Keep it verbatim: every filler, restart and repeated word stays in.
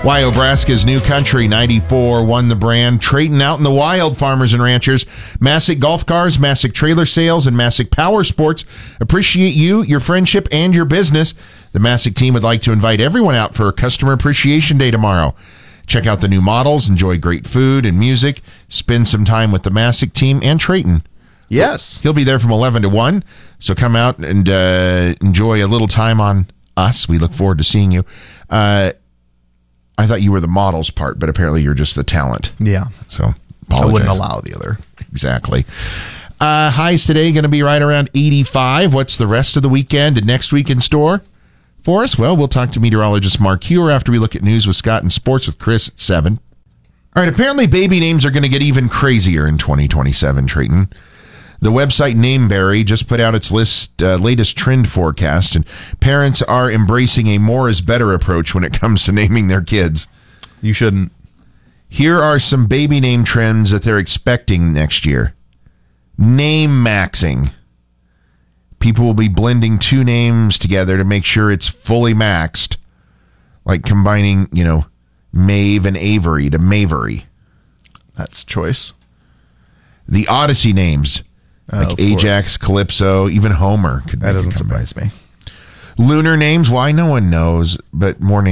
Wyobraska's New Country ninety-four won the brand. Trayton Out in the Wild, farmers and ranchers. Massick Golf Cars, Massick Trailer Sales, and Massick Power Sports appreciate you, your friendship, and your business. The Massick team would like to invite everyone out for Customer Appreciation Day tomorrow. Check out the new models, enjoy great food and music, spend some time with the Massick team and Trayton. Yes. He'll be there from eleven to one, so come out and uh, enjoy a little time on us. We look forward to seeing you. Uh, I thought you were the models part, but apparently you're just the talent. Yeah. So apologize. I wouldn't allow the other. Exactly. Uh, highs today going to be right around eighty-five. What's the rest of the weekend and next week in store for us? Well, we'll talk to meteorologist Mark Hewer after we look at news with Scott and sports with Chris at seven. All right, apparently baby names are going to get even crazier in twenty twenty-seven, Trayton. The website Nameberry just put out its list uh, latest trend forecast, and parents are embracing a more is better approach when it comes to naming their kids. You shouldn't. Here are some baby name trends that they're expecting next year. Name maxing. People will be blending two names together to make sure it's fully maxed, like combining, you know, Maeve and Avery to Mavery. That's choice. The Odyssey names. Like uh, Ajax, Calypso, even Homer. Could that doesn't surprise me. Lunar names, why? No one knows, but more names.